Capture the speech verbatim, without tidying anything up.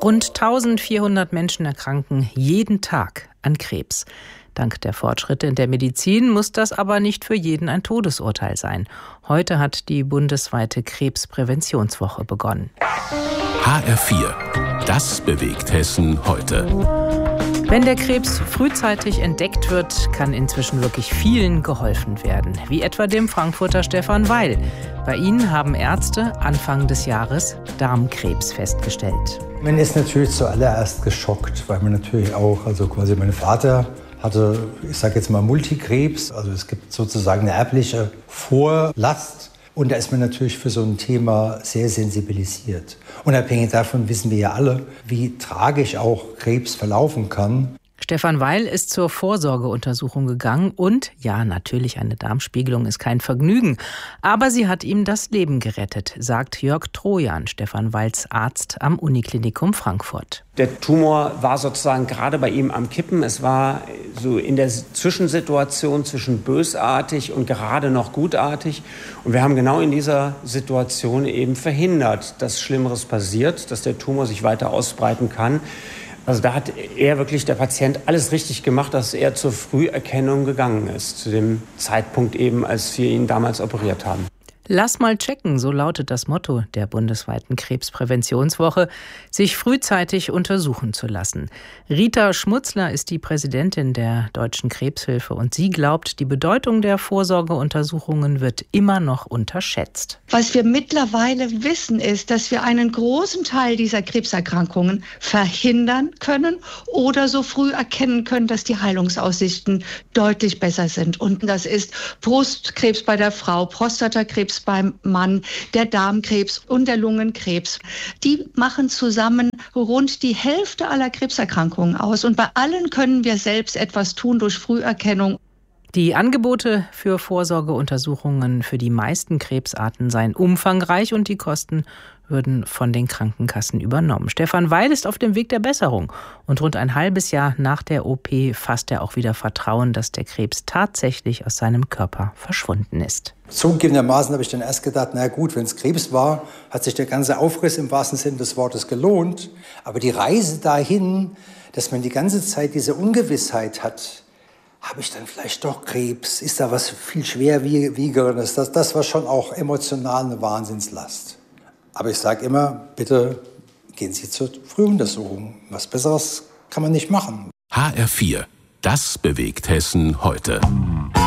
Rund eintausendvierhundert Menschen erkranken jeden Tag an Krebs. Dank der Fortschritte in der Medizin muss das aber nicht für jeden ein Todesurteil sein. Heute hat die bundesweite Krebspräventionswoche begonnen. H R vier. Das bewegt Hessen heute. Wenn der Krebs frühzeitig entdeckt wird, kann inzwischen wirklich vielen geholfen werden. Wie etwa dem Frankfurter Stefan Weil. Bei ihnen haben Ärzte Anfang des Jahres Darmkrebs festgestellt. Man ist natürlich zuallererst geschockt, weil man natürlich auch, also quasi mein Vater hatte, ich sage jetzt mal Multikrebs. Also es gibt sozusagen eine erbliche Vorlast. Und da ist man natürlich für so ein Thema sehr sensibilisiert. Unabhängig davon wissen wir ja alle, wie tragisch auch Krebs verlaufen kann. Stefan Weil ist zur Vorsorgeuntersuchung gegangen und, ja, natürlich, eine Darmspiegelung ist kein Vergnügen, aber sie hat ihm das Leben gerettet, sagt Jörg Trojan, Stefan Weils Arzt am Uniklinikum Frankfurt. Der Tumor war sozusagen gerade bei ihm am Kippen. Es war so in der Zwischensituation zwischen bösartig und gerade noch gutartig. Und wir haben genau in dieser Situation eben verhindert, dass Schlimmeres passiert, dass der Tumor sich weiter ausbreiten kann. Also da hat er wirklich, der Patient, alles richtig gemacht, dass er zur Früherkennung gegangen ist, zu dem Zeitpunkt eben, als wir ihn damals operiert haben. Lass mal checken, so lautet das Motto der bundesweiten Krebspräventionswoche, sich frühzeitig untersuchen zu lassen. Rita Schmutzler ist die Präsidentin der Deutschen Krebshilfe und sie glaubt, die Bedeutung der Vorsorgeuntersuchungen wird immer noch unterschätzt. Was wir mittlerweile wissen, ist, dass wir einen großen Teil dieser Krebserkrankungen verhindern können oder so früh erkennen können, dass die Heilungsaussichten deutlich besser sind. Und das ist Brustkrebs bei der Frau, Prostatakrebs beim Mann, der Darmkrebs und der Lungenkrebs. Die machen zusammen rund die Hälfte aller Krebserkrankungen aus. Und bei allen können wir selbst etwas tun durch Früherkennung. Die Angebote für Vorsorgeuntersuchungen für die meisten Krebsarten seien umfangreich und die Kosten würden von den Krankenkassen übernommen. Stefan Weil ist auf dem Weg der Besserung und rund ein halbes Jahr nach der O P fasst er auch wieder Vertrauen, dass der Krebs tatsächlich aus seinem Körper verschwunden ist. Zugegebenermaßen habe ich dann erst gedacht, na gut, wenn es Krebs war, hat sich der ganze Aufriss im wahrsten Sinne des Wortes gelohnt. Aber die Reise dahin, dass man die ganze Zeit diese Ungewissheit hat, habe ich dann vielleicht doch Krebs? Ist da was viel schwerwiegenderes? Das, das war schon auch emotional eine Wahnsinnslast. Aber ich sage immer, bitte gehen Sie zur Frühuntersuchung. Was Besseres kann man nicht machen. H R vier. Das bewegt Hessen heute.